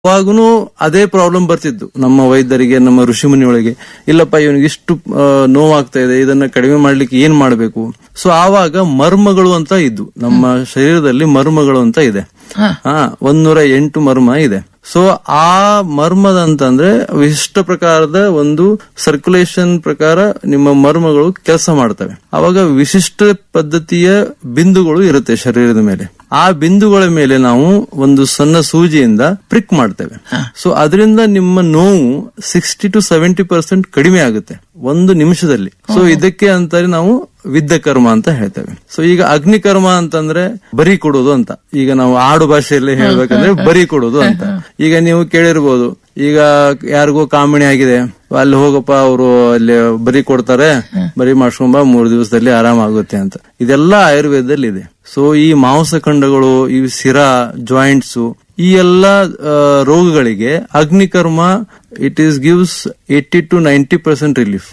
ಅವಾಗೂ ಅದೇ ಪ್ರಾಬ್ಲಮ್ ಬರ್ತಿದ್ದು ನಮ್ಮ ವೈದ್ಯರಿಗೆ, ನಮ್ಮ ಋಷಿಮುನಿಯೊಳಗೆ. ಇಲ್ಲಪ್ಪ ಇವನಿಗೆ ಇಷ್ಟು ನೋವಾಗ್ತಾ ಇದೆ, ಇದನ್ನ ಕಡಿಮೆ ಮಾಡ್ಲಿಕ್ಕೆ ಏನ್ ಮಾಡ್ಬೇಕು? ಸೊ ಆವಾಗ ಮರ್ಮಗಳು ಅಂತ ಇದ್ದು, ನಮ್ಮ ಶರೀರದಲ್ಲಿ ಮರ್ಮಗಳು ಅಂತ ಇದೆ. 108 ಮರ್ಮ ಇದೆ. ಸೊ ಆ ಮರ್ಮದ ಅಂತಂದ್ರೆ ವಿಶಿಷ್ಟ ಪ್ರಕಾರದ ಒಂದು ಸರ್ಕ್ಯುಲೇಷನ್ ಪ್ರಕಾರ ನಿಮ್ಮ ಮರ್ಮಗಳು ಕೆಲಸ ಮಾಡ್ತವೆ. ಅವಾಗ ವಿಶಿಷ್ಟ ಪದ್ಧತಿಯ ಬಿಂದುಗಳು ಇರುತ್ತೆ ಶರೀರದ ಮೇಲೆ. ಆ ಬಿಂದುಗಳ ಮೇಲೆ ನಾವು ಒಂದು ಸಣ್ಣ ಸೂಜಿಯಿಂದ ಪ್ರಿಕ್ ಮಾಡ್ತೇವೆ. ಸೊ ಅದರಿಂದ ನಿಮ್ಮ ನೋವು 60 to 70% ಕಡಿಮೆ ಆಗುತ್ತೆ ಒಂದು ನಿಮಿಷದಲ್ಲಿ. ಸೊ ಇದಕ್ಕೆ ಅಂತಾರೆ ನಾವು ವಿದ್ಯಕರ್ಮ ಅಂತ ಹೇಳ್ತೇವೆ. ಸೊ ಈಗ ಅಗ್ನಿಕರ್ಮ ಅಂತಂದ್ರೆ ಬರಿ ಕೊಡೋದು ಅಂತ. ಈಗ ನಾವು ಆಡು ಭಾಷೆಯಲ್ಲಿ ಹೇಳ್ಬೇಕಂದ್ರೆ ಬರಿ ಕೊಡೋದು ಅಂತ. ಈಗ ನೀವು ಕೇಳಿರ್ಬೋದು, ಈಗ ಯಾರಿಗೂ ಕಾಮಣಿ ಆಗಿದೆ, ಅಲ್ಲಿ ಹೋಗಪ್ಪ, ಅವರು ಅಲ್ಲಿ ಬರಿ ಕೊಡ್ತಾರೆ, ಬರಿ ಮಾಡ್ಸ್ಕೊಂಬ 3 ದಿವಸದಲ್ಲಿ ಆರಾಮಾಗುತ್ತೆ ಅಂತ. ಇದೆಲ್ಲ ಆಯುರ್ವೇದದಲ್ಲಿ ಇದೆ. ಸೊ ಈ ಮಾಂಸಖಂಡಗಳು, ಈ ಸಿರಾ, ಜಾಯಿಂಟ್ಸ್, ಈ ಎಲ್ಲ ರೋಗಗಳಿಗೆ ಅಗ್ನಿಕರ್ಮ it is gives 80 to 90% relief.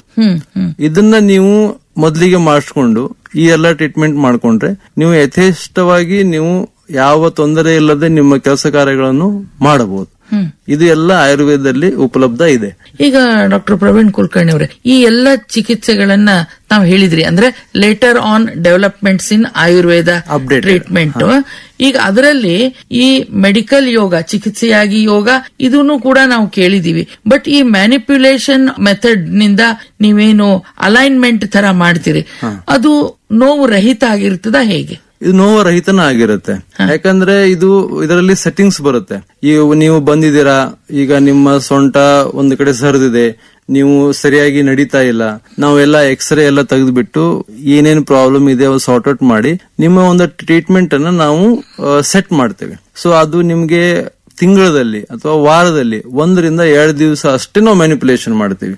ಇದನ್ನ ನೀವು ಮೊದಲಿಗೆ ಮಾಡಿಸ್ಕೊಂಡು ಈ ಎಲ್ಲ ಟ್ರೀಟ್ಮೆಂಟ್ ಮಾಡ್ಕೊಂಡ್ರೆ ನೀವು ಯಥೇಷ್ಟವಾಗಿ ನೀವು ಯಾವ ತೊಂದರೆ ಇಲ್ಲದೆ ನಿಮ್ಮ ಕೆಲಸ ಕಾರ್ಯಗಳನ್ನು ಮಾಡಬಹುದು. ಇದು ಎಲ್ಲ ಆಯುರ್ವೇದದಲ್ಲಿ ಉಪಲಬ್ಧ ಇದೆ. ಈಗ ಡಾಕ್ಟರ್ ಪ್ರವೀಣ್ ಕುಲಕರ್ಣಿ ಅವರೇ, ಈ ಎಲ್ಲ ಚಿಕಿತ್ಸೆಗಳನ್ನ ನಾವು ಹೇಳಿದ್ರಿ, ಅಂದ್ರೆ later on developments in Ayurveda treatment. ಈಗ ಅದರಲ್ಲಿ ಈ ಮೆಡಿಕಲ್ ಯೋಗ, ಚಿಕಿತ್ಸೆಯಾಗಿ ಯೋಗ, ಇದನ್ನು ಕೂಡ ನಾವು ಕೇಳಿದೀವಿ. ಬಟ್ ಈ ಮ್ಯಾನಿಪ್ಯುಲೇಷನ್ ಮೆಥಡ್ ನಿಂದ ನೀವೇನು ಅಲೈನ್ಮೆಂಟ್ ತರ ಮಾಡ್ತೀರಿ, ಅದು ನೋವು ರಹಿತ ಆಗಿರ್ತದ ಹೇಗೆ? ಇದು ನೋವು ರಹಿತನ ಆಗಿರುತ್ತೆ. ಯಾಕಂದ್ರೆ ಇದರಲ್ಲಿ ಸೆಟ್ಟಿಂಗ್ಸ್ ಬರುತ್ತೆ. ನೀವು ಬಂದಿದ್ದೀರಾ, ಈಗ ನಿಮ್ಮ ಸೊಂಟ ಒಂದು ಕಡೆ ಸರಿದಿದೆ, ನೀವು ಸರಿಯಾಗಿ ನಡೀತಾ ಇಲ್ಲ, ನಾವೆಲ್ಲ ಎಕ್ಸ್ರೇ ಎಲ್ಲ ತೆಗೆದ್ಬಿಟ್ಟು ಏನೇನು ಪ್ರಾಬ್ಲಮ್ ಇದೆ ಸಾರ್ಟ್ ಔಟ್ ಮಾಡಿ ನಿಮ್ಮ ಒಂದು ಟ್ರೀಟ್ಮೆಂಟ್ ಅನ್ನ ನಾವು ಸೆಟ್ ಮಾಡ್ತೇವೆ. ಸೊ ಅದು ನಿಮ್ಗೆ ತಿಂಗಳಲ್ಲಿ ಅಥವಾ ವಾರದಲ್ಲಿ 1 ರಿಂದ 2 ದಿವಸ ಅಷ್ಟೇ ನಾವು ಮ್ಯಾನಿಪುಲೇಷನ್ ಮಾಡ್ತೀವಿ.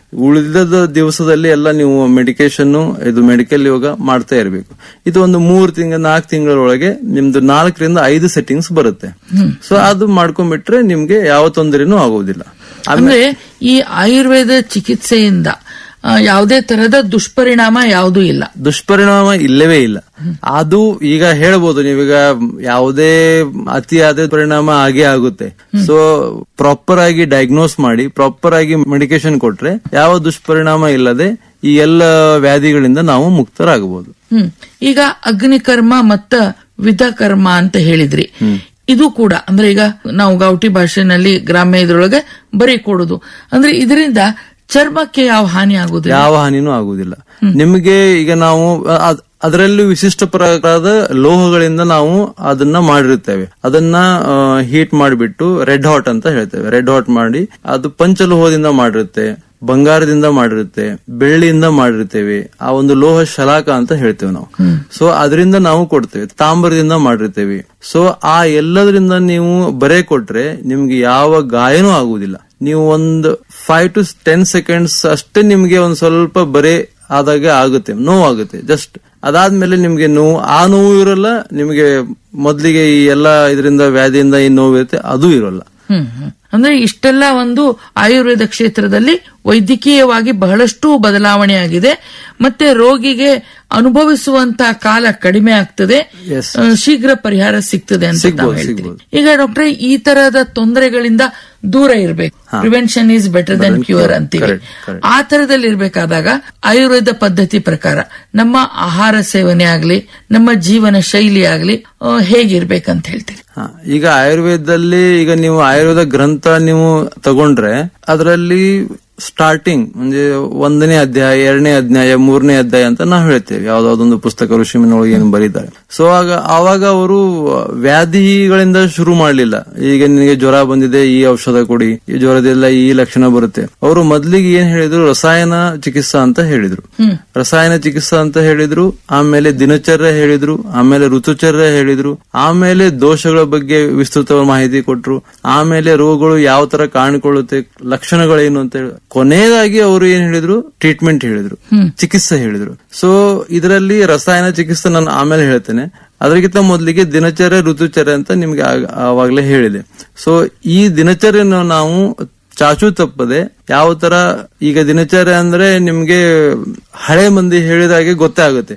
ಉಳಿದ ದಿವಸದಲ್ಲಿ ಎಲ್ಲ ನೀವು ಮೆಡಿಕೇಶನ್, ಇದು ಮೆಡಿಕಲ್ ಯೋಗ ಮಾಡ್ತಾ ಇರಬೇಕು. ಇದು ಒಂದು 3-4 ತಿಂಗಳೊಳಗೆ ನಿಮ್ದು 4 ರಿಂದ 5 ಸೆಟ್ಟಿಂಗ್ಸ್ ಬರುತ್ತೆ. ಸೊ ಅದು ಮಾಡ್ಕೊಂಡ್ಬಿಟ್ರೆ ನಿಮ್ಗೆ ಯಾವ ತೊಂದರೆನೂ ಆಗೋದಿಲ್ಲ. ಅಂದ್ರೆ ಈ ಆಯುರ್ವೇದ ಚಿಕಿತ್ಸೆಯಿಂದ ಯಾವುದೇ ತರಹದ ದುಷ್ಪರಿಣಾಮ ಯಾವುದೂ ಇಲ್ಲ? ದುಷ್ಪರಿಣಾಮ ಇಲ್ಲವೇ ಇಲ್ಲ. ಅದು ಈಗ ಹೇಳ್ಬೋದು ನೀವೀಗ ಯಾವುದೇ ಅತಿಯಾದ ಪರಿಣಾಮ ಆಗೇ ಆಗುತ್ತೆ. ಸೊ ಪ್ರಾಪರ್ ಆಗಿ ಡಯಾಗ್ನೋಸ್ ಮಾಡಿ ಪ್ರಾಪರ್ ಆಗಿ ಮೆಡಿಕೇಶನ್ ಕೊಟ್ರೆ ಯಾವ ದುಷ್ಪರಿಣಾಮ ಇಲ್ಲದೆ ಈ ಎಲ್ಲ ವ್ಯಾಧಿಗಳಿಂದ ನಾವು ಮುಕ್ತರಾಗಬಹುದು. ಈಗ ಅಗ್ನಿಕರ್ಮ ಮತ್ತ ವಿಧಕರ್ಮ ಅಂತ ಹೇಳಿದ್ರಿ. ಇದು ಕೂಡ ಅಂದ್ರೆ ಈಗ ನಾವು ಗೌಟಿ ಭಾಷೆನಲ್ಲಿ ಗ್ರಾಮ್ಯ ಇದ್ರೊಳಗೆ ಬರೀ ಕೊಡುದು ಅಂದ್ರೆ ಇದರಿಂದ ಚರ್ಮಕ್ಕೆ ಯಾವ ಹಾನಿ ಆಗುದಿಲ್ಲ? ಯಾವ ಹಾನಿನೂ ಆಗುದಿಲ್ಲ ನಿಮಗೆ. ಈಗ ನಾವು ಅದರಲ್ಲಿ ವಿಶಿಷ್ಟ ಪ್ರಕಾರದ ಲೋಹಗಳಿಂದ ನಾವು ಅದನ್ನ ಮಾಡಿರುತ್ತೇವೆ. ಅದನ್ನ ಹೀಟ್ ಮಾಡಿಬಿಟ್ಟು ರೆಡ್ ಹಾಟ್ ಅಂತ ಹೇಳ್ತೇವೆ. ರೆಡ್ ಹಾಟ್ ಮಾಡಿ ಅದು ಪಂಚಲೋಹದಿಂದ ಮಾಡಿರುತ್ತೆ, ಬಂಗಾರದಿಂದ ಮಾಡಿರುತ್ತೆ, ಬೆಳ್ಳಿಯಿಂದ ಮಾಡಿರ್ತೇವೆ. ಆ ಒಂದು ಲೋಹ ಶಲಾಕ ಅಂತ ಹೇಳ್ತೇವೆ ನಾವು. ಸೊ ಅದರಿಂದ ನಾವು ಕೊಡ್ತೇವೆ. ತಾಮ್ರದಿಂದ ಮಾಡಿರ್ತೇವೆ. ಸೊ ಆ ಎಲ್ಲದರಿಂದ ನೀವು ಬರೆ ಕೊಟ್ರೆ ನಿಮ್ಗೆ ಯಾವ ಗಾಯನೂ ಆಗುವುದಿಲ್ಲ. ನೀವು ಒಂದು 5 to 10 seconds ಅಷ್ಟೇ ನಿಮ್ಗೆ ಒಂದ್ ಸ್ವಲ್ಪ ಬರೆ ಆದಾಗೆ ಆಗುತ್ತೆ, ನೋವಾಗುತ್ತೆ ಜಸ್ಟ್. ಅದಾದ್ಮೇಲೆ ನಿಮ್ಗೆ ಆ ನೋವು ಇರಲ್ಲ. ನಿಮ್ಗೆ ಮೊದ್ಲಿಗೆ ಈ ಎಲ್ಲ ಇದರಿಂದ ವ್ಯಾಧಿಯಿಂದ ಏನ್ ನೋವು ಇರುತ್ತೆ ಅದು ಇರೋಲ್ಲ. ಅಂದ್ರೆ ಇಷ್ಟೆಲ್ಲ ಒಂದು ಆಯುರ್ವೇದ ಕ್ಷೇತ್ರದಲ್ಲಿ ವೈದ್ಯಕೀಯವಾಗಿ ಬಹಳಷ್ಟು ಬದಲಾವಣೆ ಆಗಿದೆ. ಮತ್ತೆ ರೋಗಿಗೆ ಅನುಭವಿಸುವಂತಹ ಕಾಲ ಕಡಿಮೆ ಆಗ್ತದೆ, ಶೀಘ್ರ ಪರಿಹಾರ ಸಿಗ್ತದೆ ಅಂತ ಹೇಳ್ತೀವಿ. ಈಗ ಡಾಕ್ಟ್ರೆ, ಈ ತರಹದ ತೊಂದರೆಗಳಿಂದ ದೂರ ಇರಬೇಕು. Prevention is better then cure ಅಂತೀವಿ. ಆ ತರದಲ್ಲಿ ಇರ್ಬೇಕಾದಾಗ ಆಯುರ್ವೇದ ಪದ್ಧತಿ ಪ್ರಕಾರ ನಮ್ಮ ಆಹಾರ ಸೇವನೆ ಆಗ್ಲಿ, ನಮ್ಮ ಜೀವನ ಶೈಲಿ ಆಗ್ಲಿ ಹೇಗಿರ್ಬೇಕಂತ ಹೇಳ್ತೀವಿ? ಈಗ ಆಯುರ್ವೇದದಲ್ಲಿ ಈಗ ನೀವು ಆಯುರ್ವೇದ ಗ್ರಂಥ ನೀವು ತಗೊಂಡ್ರೆ ಅದರಲ್ಲಿ ಸ್ಟಾರ್ಟಿಂಗ್ ಅಂದ್ರೆ 1ನೇ ಅಧ್ಯಾಯ, 2ನೇ ಅಧ್ಯಾಯ, 3ನೇ ಅಧ್ಯಾಯ ಅಂತ ನಾವು ಹೇಳ್ತೇವೆ. ಯಾವ್ದಾವ್ದೊಂದು ಪುಸ್ತಕ ಋಷಿಮುನಿಯೊಳಗೆ ಏನು ಬರೀತಾರೆ. ಸೊ ಆವಾಗ ಅವರು ವ್ಯಾಧಿಗಳಿಂದ ಶುರು ಮಾಡ್ಲಿಲ್ಲ. ಈಗ ನಿನಗೆ ಜ್ವರ ಬಂದಿದೆ, ಈ ಔಷಧ ಕೊಡಿ, ಈ ಜ್ವರದೆಲ್ಲ ಈ ಲಕ್ಷಣ ಬರುತ್ತೆ. ಅವರು ಮೊದ್ಲಿಗೆ ಏನ್ ಹೇಳಿದ್ರು, ರಸಾಯನ ಚಿಕಿತ್ಸಾ ಅಂತ ಹೇಳಿದ್ರು. ರಸಾಯನ ಚಿಕಿತ್ಸಾ ಅಂತ ಹೇಳಿದ್ರು. ಆಮೇಲೆ ದಿನಚರ್ಯ ಹೇಳಿದ್ರು. ಆಮೇಲೆ ಋತುಚರ್ಯ ಹೇಳಿದ್ರು. ಆಮೇಲೆ ದೋಷಗಳ ಬಗ್ಗೆ ವಿಸ್ತೃತ ಮಾಹಿತಿ ಕೊಟ್ರು. ಆಮೇಲೆ ರೋಗಗಳು ಯಾವ ತರ ಕಾಣಿಕೊಳ್ಳುತ್ತೆ, ಲಕ್ಷಣಗಳೇನು ಅಂತ ಹೇಳಿ ಕೊನೆಯದಾಗಿ ಅವರು ಏನ್ ಹೇಳಿದ್ರು, ಟ್ರೀಟ್ಮೆಂಟ್ ಹೇಳಿದ್ರು, ಚಿಕಿತ್ಸೆ ಹೇಳಿದ್ರು. ಸೊ ಇದರಲ್ಲಿ ರಸಾಯನ ಚಿಕಿತ್ಸೆ ನಾನು ಆಮೇಲೆ ಹೇಳ್ತೇನೆ. ಅದಕ್ಕಿಂತ ಮೊದಲಿಗೆ ದಿನಚರ್ಯ, ಋತುಚರ್ಯ ಅಂತ ನಿಮ್ಗೆ ಆವಾಗಲೇ ಹೇಳಿದೆ. ಸೊ ಈ ದಿನಚರ್ಯನ ನಾವು ಚಾಚು ತಪ್ಪದೆ ಯಾವ ತರ, ಈಗ ದಿನಚರ್ಯ ಅಂದ್ರೆ ನಿಮ್ಗೆ ಹಳೆ ಮಂದಿ ಹೇಳಿದಾಗೆ ಗೊತ್ತೇ ಆಗುತ್ತೆ.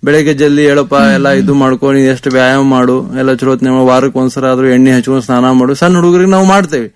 ಬೆಳಗ್ಗೆ ಜಲ್ದಿ ಹೇಳಪ್ಪ ಎಲ್ಲ ಇದು ಮಾಡ್ಕೊ, ನೀನ್ ಎಷ್ಟು ವ್ಯಾಯಾಮ ಮಾಡು, ಎಲ್ಲ ಚಲೋತ್ನ ವಾರಕ್ಕೆ ಒಂದ್ಸಲ ಆದ್ರೂ ಎಣ್ಣೆ ಹಚ್ಕೊಂಡು ಸ್ನಾನ ಮಾಡು. ಸಣ್ಣ ಹುಡುಗರಿಗೆ ನಾವು ಮಾಡ್ತೇವೆ.